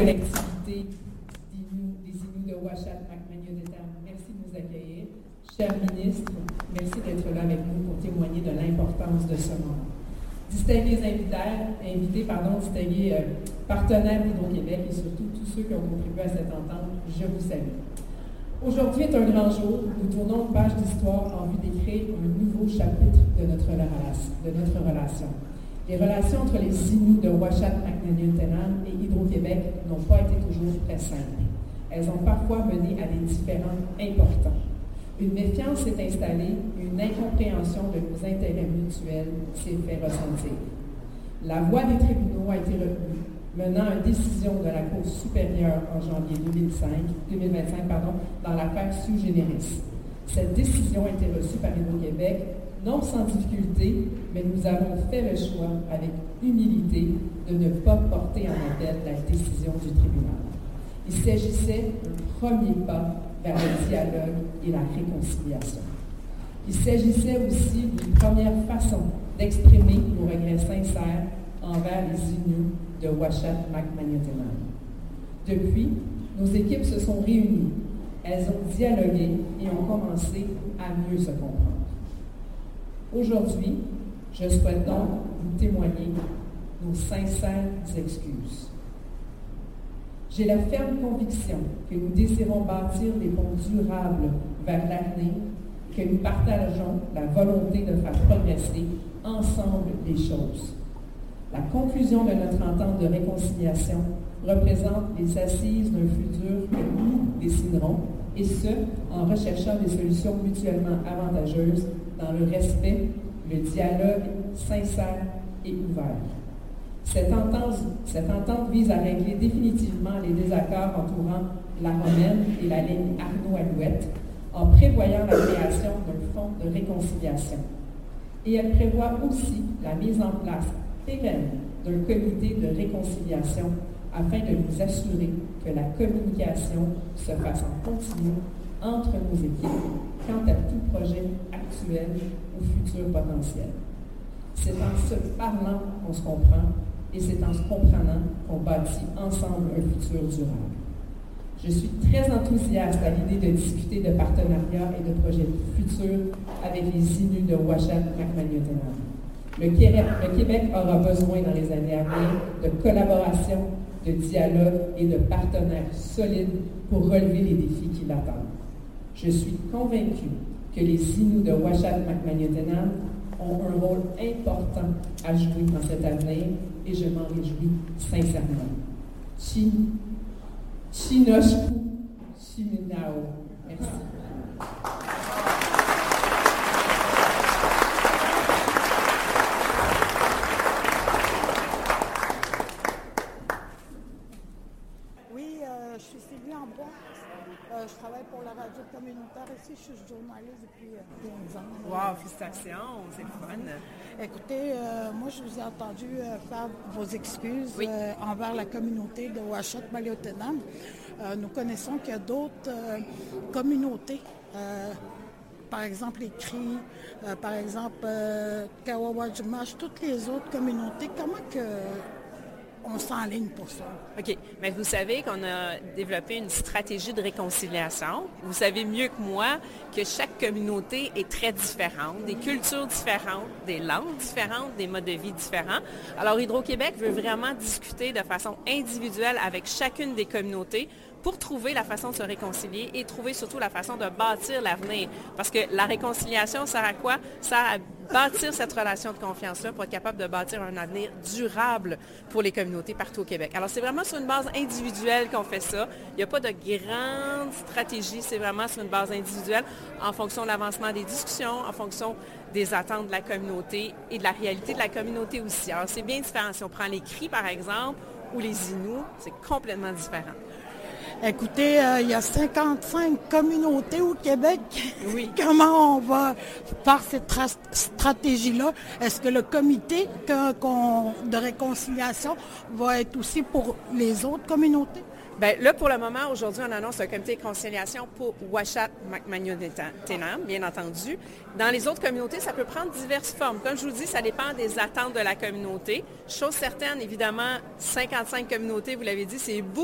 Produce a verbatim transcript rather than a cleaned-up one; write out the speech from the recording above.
collectivité d'Inuit, des Inuits de Uashat Makmaniyotetam, merci de nous accueillir. Cher ministre, merci d'être là avec nous pour témoigner de l'importance de ce moment. Distingués invités, invités pardon, distingués euh, partenaires d'Hydro-Québec et surtout tous ceux qui ont contribué à cette entente, je vous salue. Aujourd'hui est un grand jour. Nous tournons une page d'histoire en vue d'écrire un nouveau chapitre de notre, de notre relation. Les relations entre les Inuits de Uashat Makmaniyotetam et Hydro-Québec n'ont pas été toujours très simples. Elles ont parfois mené à des différends importants. Une méfiance s'est installée, une incompréhension de nos intérêts mutuels s'est fait ressentir. La voix des tribunaux a été retenue, menant à une décision de la Cour supérieure en janvier deux mille vingt-cinq pardon, dans l'affaire Sui Generis. Cette décision a été reçue par Hydro-Québec, non sans difficulté, mais nous avons fait le choix, avec humilité, de ne pas porter en appel la décision du tribunal. Il s'agissait d'un premier pas vers le dialogue et la réconciliation. Il s'agissait aussi d'une première façon d'exprimer nos regrets sincères envers les Inuits de Uashat Makmaniyotetam. Depuis, nos équipes se sont réunies, elles ont dialogué et ont commencé à mieux se comprendre. Aujourd'hui, je souhaite donc vous témoigner nos sincères excuses. J'ai la ferme conviction que nous désirons bâtir des ponts durables vers l'avenir, que nous partageons la volonté de faire progresser ensemble les choses. La conclusion de notre entente de réconciliation représente les assises d'un futur que nous dessinerons, et ce, en recherchant des solutions mutuellement avantageuses dans le respect, le dialogue sincère et ouvert. Cette entente, cette entente vise à régler définitivement les désaccords entourant la Romaine et la ligne Arnaud-Alouette en prévoyant la création d'un fonds de réconciliation. Et elle prévoit aussi la mise en place pérenne d'un comité de réconciliation afin de nous assurer que la communication se fasse en continu entre nos équipes quant à tout projet actuel ou futur potentiel. C'est en se parlant qu'on se comprend et c'est en se comprenant qu'on bâtit ensemble un futur durable. Je suis très enthousiaste à l'idée de discuter de partenariats et de projets futurs avec les Inuits de Uashat Makmaniyotetam. Le Québec, le Québec aura besoin dans les années à venir de collaboration, de dialogue et de partenaires solides pour relever les défis qui l'attendent. Je suis convaincue que les Inuits de Uashat Makmaniyotetam ont un rôle important à jouer dans cet avenir et je m'en réjouis sincèrement. Chi, Chinoshku, Chiminao. Merci. Oui, euh, je suis Sylvie Amboise. Euh, je travaille pour la radio communautaire ici. Je suis journaliste depuis euh, quinze ans. Wow, félicitations, c'est le fun. Écoutez, euh, moi, je vous ai entendu euh, faire vos excuses oui. euh, envers la communauté de Uashat Makmaniyotetam. Euh, nous connaissons qu'il y a d'autres euh, communautés, euh, par exemple les Cris, euh, par exemple euh, Kawawajumash, toutes les autres communautés. Comment que on s'enligne pour ça? OK. Mais vous savez qu'on a développé une stratégie de réconciliation. Vous savez mieux que moi que chaque communauté est très différente, des cultures différentes, des langues différentes, des modes de vie différents. Alors, Hydro-Québec veut vraiment discuter de façon individuelle avec chacune des communautés pour trouver la façon de se réconcilier et trouver surtout la façon de bâtir l'avenir. Parce que la réconciliation sert à quoi? Ça sert à bâtir cette relation de confiance-là pour être capable de bâtir un avenir durable pour les communautés partout au Québec. Alors, c'est vraiment sur une base individuelle qu'on fait ça. Il n'y a pas de grande stratégie, c'est vraiment sur une base individuelle en fonction de l'avancement des discussions, en fonction des attentes de la communauté et de la réalité de la communauté aussi. Alors, c'est bien différent. Si on prend les Cris, par exemple, ou les Inuits, c'est complètement différent. Écoutez, euh, il y a cinquante-cinq communautés au Québec. Oui. Comment on va faire cette tra- stratégie-là? Est-ce que le comité que, qu'on, de réconciliation va être aussi pour les autres communautés? Bien, là, pour le moment, aujourd'hui, on annonce un comité de conciliation pour Uashat Makmaniyotetam, bien entendu. Dans les autres communautés, ça peut prendre diverses formes. Comme je vous dis, ça dépend des attentes de la communauté. Chose certaine, évidemment, cinquante-cinq communautés, vous l'avez dit, c'est beaucoup.